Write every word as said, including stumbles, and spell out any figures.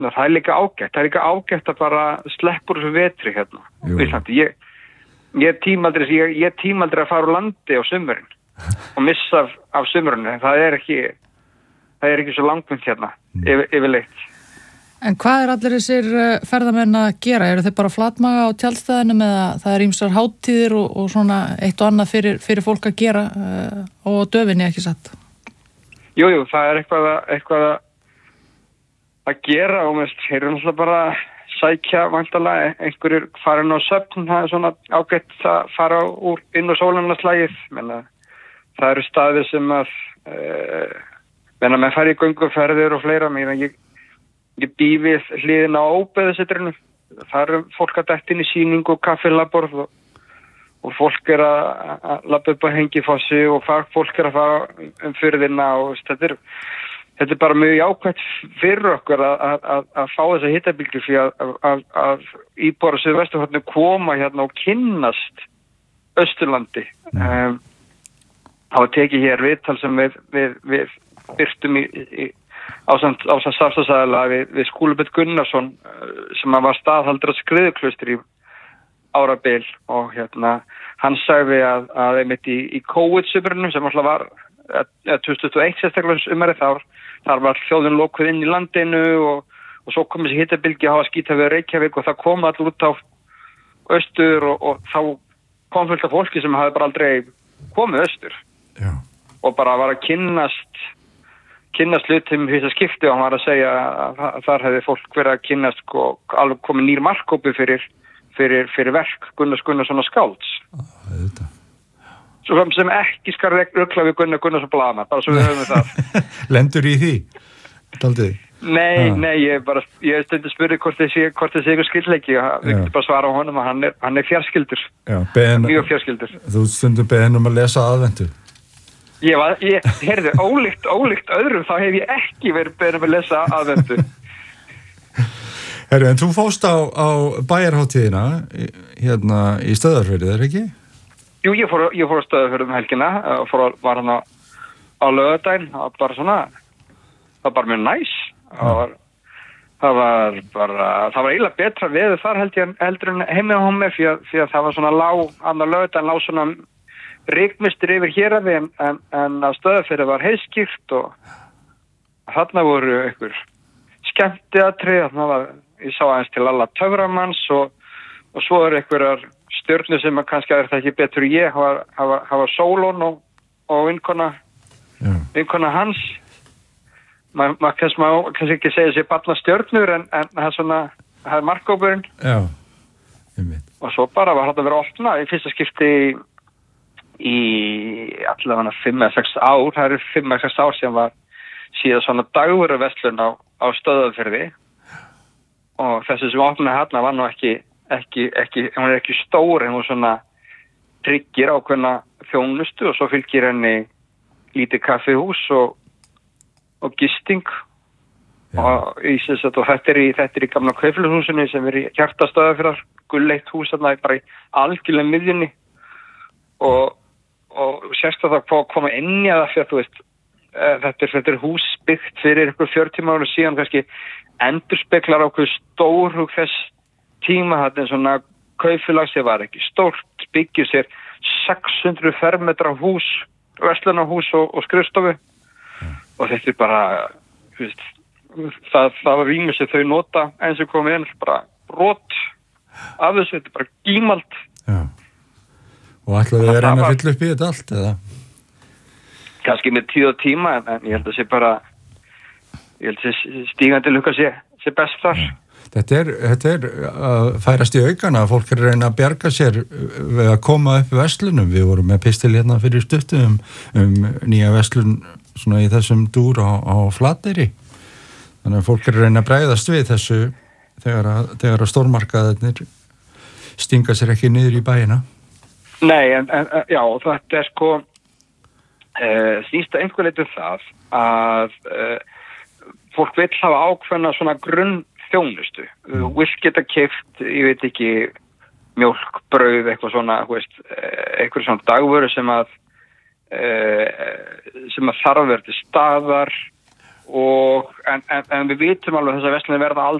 það er líka ágætt, það er líka ágætt að bara sleppur þessu vetri hérna. Ég, ég tímaldri, ég, ég tímaldri að fara úr landi á sumurinn og missa af, af sumurinn, það er ekki, það er ekki svo langvinnt hérna, yfir, yfirleitt. En hvað er allir þessir ferðamenn að gera? Eru þeir bara flatmaga á tjaldstæðinum eða það er ýmsar hátíðir og, og svona eitt og annað fyrir, fyrir fólk að gera uh, og döfinni ekki satt? Jú, jú, það er eitthvað að, eitthvað að gera og mest, þeir eru náttúrulega bara sækja vantarlega, einhverjir farin á söfn, það er svona ágætt að fara úr inn á sólarnarslægið, menna það eru staðir sem að, uh, menna með fara í gönguferðir og fleira, menna ég Ég bý við hliðina á óbeðusetrinu. Það eru fólk að detta inn í sýningu og kaffilaborð og, og fólk er að, að labba upp á Hengifossi og fólk er að fara um firðina og þetta er, þetta er bara mjög jákvætt fyrir okkur að, að, að fá þessa hitabylgju fyrir að, að, að íbúar á Suðvesturhorninu koma hérna og kynnast Austurlandi. Mm. Um, það var tekið hér viðtal sem við, við, við birtum í, í ásamt samstagsæðala við, við Skúlubjörn Gunnarsson sem var staðhaldur á Skriðuklaustri í árabil og hérna hann sagði að, að einmitt í, í COVID-sumrinu sem alltaf var tvö þúsund tuttugu og eitt sérstaklega sumari þar, þar var þjóðin lokuð inn í landinu og, og svo kom þessi hitabylgja að hafa skýta við Reykjavík og það kom allir út á austur og, og þá kom fullt af fólki sem hafði bara aldrei komið austur. Já. Og bara var að kynnast kynnast hlutum í þessu skipti og hann var að segja að þar hefði fólk verið að kynnast og alveg komið nýr markkópi fyrir, fyrir, fyrir verk Gunnars Gunnarsson og skálds. Þetta. Svo sem ekki skal rugla við Gunnar Gunnarsson blama, bara svo við höfum við það. Lendur í því? Daldið? Nei, ah. nei, ég bara, ég stundi spurði hvort þessi, hvort þessi ykkur skildleiki og við getum bara svara á honum að hann er, hann er fjarskyldur. Já, beðin, mjög fjarskyldur. Þú stundum beðin um að lesa aðventu. Ég var, ég, heyrðu, ólíkt, ólíkt öðrum, þá hef ég ekki verið beðin að lesa aðventu. Herru, en þú fórst á, á bæjarhátíðina, hérna í Stöðvarfirði, er ekki? Jú, ég fór, ég fór á Stöðvarfirði um helgina, og fór, var hann á, á laugardaginn, það var bara svona, það var bara mjög næs, það var, það var bara, það var eiginlega betra veður þar held ég, heldur en heimið á mér, fyrir að, fyrir að það var svona lág, annar laugardaginn lág svona, Ríkmistur yfir héraði en, en, en á Stöðvarfirði var heiðskýrt og þarna voru einhver skemmtiatrið, þarna var, ég sá aðeins til alla töframanns og, og svo eru einhverjar stjörnur sem kannski er það ekki betur í ég, það var, var Sólon og, og vinkona, yeah. vinkona hans, maður ma, kannski, ma, kannski ekki segja sér barna stjörnur en, en það er svona, það er markkópurinn yeah. og svo bara var þetta að vera opna í fyrsta skipti í allavega fimm eða sex ár, það eru fimm eða sex ár sem var síðan svona dagvöruverslun á, á Stöðvarfirði og þessi sem opnaði hérna var nú ekki, ekki, ekki, hún er ekki stór en hún svona tryggir ákveðna þjónustu og svo fylgir henni lítið kaffihús og, og gisting ja. og, í, og þetta er í, þetta er í gamla kaupfélagshúsinu sem er í hjarta Stöðvarfirðar, gulleitt hús þarna bara í algjörlega miðjunni og og sérstaklega það að koma inn í það fyrir að þú veist uh, þetta, er, þetta er hús byggt fyrir ykkur fjörutíu ára síðan kannski endurspeglar á hverju stórhug þess tíma þetta er svona kaupfélag sem var ekki stórt byggir sér sex hundruð fermetra hús verslunarhús og, og skrifstofu mm. og þetta er bara veist, það, það var rýmur sem þau nota eins og komið inn bara brot af þessu, þetta er bara gímald Já Og ætlaðu þið að reyna að fylla upp í þetta allt, eða? Kannski með tíu og tíma, en, en ég held að sé bara, ég held að sé stígandi lukka sé, sé best þar. Ja. Þetta er, þetta er að færast í aukana, fólk er að reyna að bjarga sér við að koma upp í verslunum. Við vorum með pistil hérna fyrir stuttu um, um nýja verslun svona í þessum dúr á, á Flateyri. Þannig að fólk er að reyna að bregðast við þessu þegar að, þegar að stórmarkaðirnir stinga sér ekki niður í bæina. Nei, en, en já, þetta er sko uh, snýst að einhver leitur það að uh, fólk vill hafa ákveðna svona grunn þjónustu. Þú mm. vill geta keypt, ég veit ekki, mjólk, brauð, eitthvað svona, veist, eitthvað svona dagvöru sem að uh, sem að þarf að vera til staðar og en, en, en við vitum alveg þess að verslanir verða aldrei